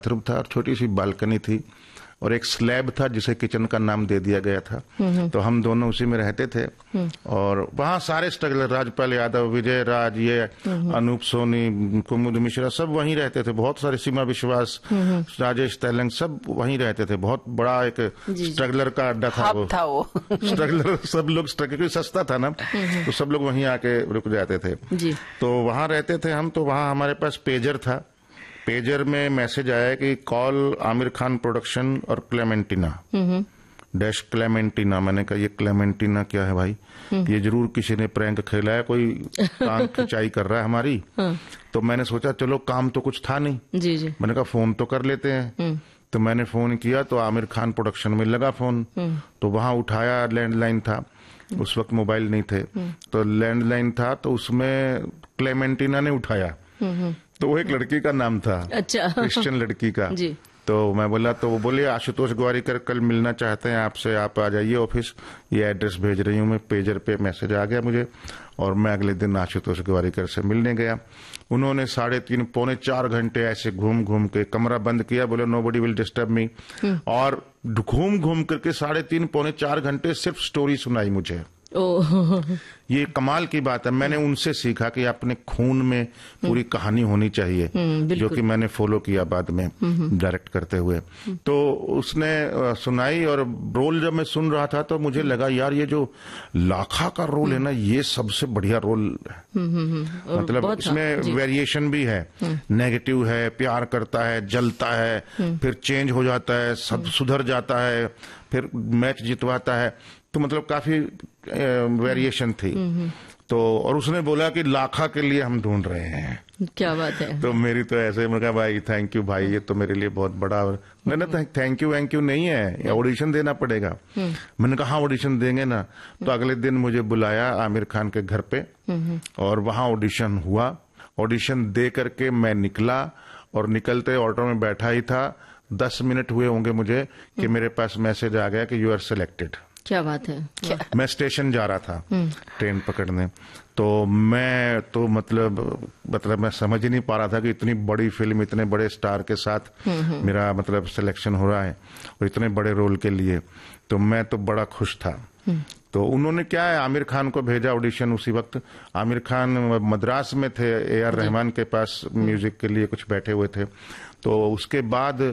Bathroom था और छोटी सी बालकनी थी और एक स्लैब था जिसे किचन का नाम दे दिया गया था। तो हम दोनों उसी में रहते थे और वहाँ सारे स्ट्रगलर, राजपाल यादव, विजय राज, ये अनूप सोनी, कुमुद मिश्रा, सब वहीं रहते थे। बहुत सारे, सीमा विश्वास, राजेश तेलंग, सब वहीं रहते थे। बहुत बड़ा एक स्ट्रगलर का अड्डा था वो। स्ट्रगलर सब लोग, क्योंकि सस्ता था ना, तो सब लोग वहीं आके रुक जाते थे। तो वहाँ रहते थे हम। तो वहाँ हमारे पास पेजर था। पेजर में मैसेज आया कि कॉल आमिर खान प्रोडक्शन और क्लेमेंटिना डैश क्लेमेंटिना। मैंने कहा ये क्लेमेंटिना क्या है भाई? ये जरूर किसी ने प्रैंक खेला है, कोई टांग खिंचाई कर रहा है हमारी। तो मैंने सोचा चलो काम तो कुछ था नहीं, मैंने कहा फोन तो कर लेते हैं। तो मैंने फोन किया तो आमिर खान प्रोडक्शन में लगा फोन। तो वहां उठाया, लैंडलाइन था उस वक्त, मोबाइल नहीं थे, तो लैंडलाइन था। तो उसमें क्लेमेंटिना ने उठाया, तो वो एक लड़की का नाम था। अच्छा। क्रिश्चियन लड़की का। जी। तो मैं बोला, तो वो बोले आशुतोष ग्वारिकर कल मिलना चाहते हैं आपसे, आप आ जाइए ऑफिस, ये एड्रेस भेज रही हूँ मैं। पेजर पे मैसेज आ गया मुझे और मैं अगले दिन आशुतोष ग्वारिकर से मिलने गया। उन्होंने 3.5 पौने 4 घंटे ऐसे घूम घूम के कमरा बंद किया, बोले नोबडी विल डिस्टर्ब मी, और घूम घूम करके 3.5 पौने 4 घंटे सिर्फ स्टोरी सुनाई मुझे। ये कमाल की बात है। मैंने उनसे सीखा कि अपने खून में पूरी कहानी होनी चाहिए, जो कि मैंने फॉलो किया बाद में डायरेक्ट करते हुए। तो उसने सुनाई और रोल जब मैं सुन रहा था तो मुझे लगा यार ये जो लाखा का रोल है ना, ये सबसे बढ़िया रोल है। मतलब इसमें वेरिएशन भी है, नेगेटिव है, प्यार करता है, जलता है, फिर चेंज हो जाता है, सब सुधर जाता है, फिर मैच जितवाता है। तो मतलब काफी वेरिएशन थी। तो और उसने बोला कि लाखा के लिए हम ढूंढ रहे हैं। क्या बात है। तो मेरी तो ऐसे, मैंने कहा भाई थैंक यू भाई, ये तो मेरे लिए बहुत बड़ा। मैंने थैंक यू नहीं है, ऑडिशन देना पड़ेगा। मैंने कहा हाँ ऑडिशन देंगे ना। तो अगले दिन मुझे बुलाया आमिर खान के घर पे और वहां ऑडिशन हुआ। ऑडिशन दे करके मैं निकला और निकलते ऑटो में बैठा ही था, 10 मिनट हुए होंगे मुझे कि मेरे पास मैसेज आ गया कि यू आर सिलेक्टेड। क्या बात है। मैं स्टेशन जा रहा था ट्रेन पकड़ने। तो मैं तो मतलब मैं समझ ही नहीं पा रहा था कि इतनी बड़ी फिल्म, इतने बड़े स्टार के साथ मेरा मतलब सिलेक्शन हो रहा है और इतने बड़े रोल के लिए। तो मैं तो बड़ा खुश था। तो उन्होंने क्या है, आमिर खान को भेजा ऑडिशन। उसी वक्त आमिर खान मद्रास में थे, AR रहमान के पास म्यूजिक के लिए कुछ बैठे हुए थे। तो उसके बाद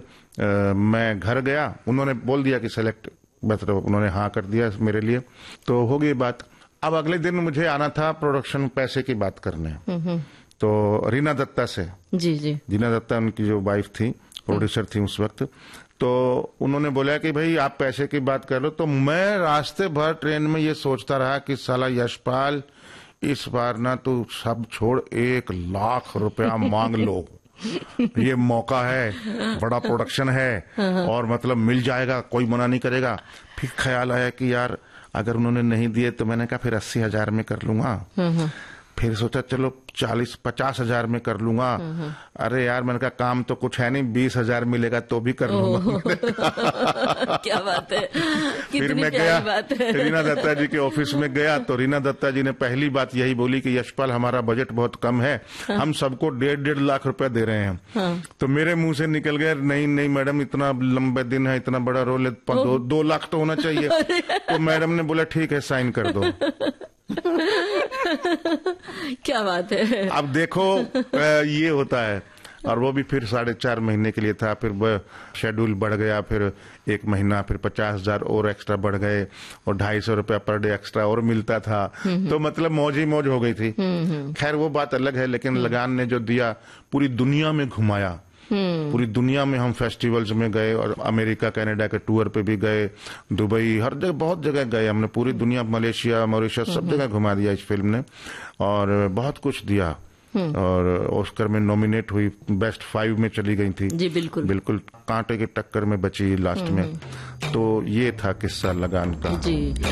मैं घर गया, उन्होंने बोल दिया कि सेलेक्ट, मतलब उन्होंने हाँ कर दिया मेरे लिए। तो हो गई बात। अब अगले दिन मुझे आना था प्रोडक्शन पैसे की बात करने। तो रीना दत्ता से, रीना दत्ता उनकी जो वाइफ थी, प्रोड्यूसर थी उस वक्त। तो उन्होंने बोला कि भाई आप पैसे की बात कर लो। तो मैं रास्ते भर ट्रेन में ये सोचता रहा कि साला यशपाल इस बार ना तू सब छोड़, 1 लाख रुपया मांग लो, ये मौका है, बड़ा प्रोडक्शन है और मतलब मिल जाएगा, कोई मना नहीं करेगा। फिर ख्याल आया कि यार अगर उन्होंने नहीं दिए तो मैंने कहा फिर 80,000 में कर लूंगा। फिर सोचा चलो 40-50 हजार में कर लूंगा। अरे यार मैंने कहा काम तो कुछ है नहीं, 20,000 मिलेगा तो भी कर लूंगा। क्या बात है। फिर मैं गया रीना दत्ता जी के ऑफिस में गया। तो रीना दत्ता जी ने पहली बात यही बोली कि यशपाल हमारा बजट बहुत कम है, हम सबको 1.5 लाख रुपए दे रहे हैं। तो मेरे मुंह से निकल गया नहीं मैडम, इतना लंबे दिन है, इतना बड़ा रोल है, 2 लाख तो होना चाहिए। तो मैडम ने बोला ठीक है साइन कर दो। क्या बात है। अब देखो ये होता है। और वो भी फिर 4.5 महीने के लिए था। फिर शेड्यूल बढ़ गया, फिर 1 महीना, फिर 50,000 और एक्स्ट्रा बढ़ गए और 250 रुपया पर डे एक्स्ट्रा और मिलता था। तो मतलब मौज ही मौज हो गई थी। खैर वो बात अलग है, लेकिन लगान ने जो दिया, पूरी दुनिया में घुमाया। पूरी दुनिया में हम फेस्टिवल्स में गए और अमेरिका कनाडा के टूर पे भी गए, दुबई, हर जगह, बहुत जगह गए हमने। पूरी दुनिया, मलेशिया, मॉरिशस, सब जगह घुमा दिया इस फिल्म ने और बहुत कुछ दिया। और ऑस्कर में नॉमिनेट हुई, बेस्ट 5 में चली गई थी। जी बिल्कुल कांटे के टक्कर में बची लास्ट में। तो ये था किस्सा लगान का। जी।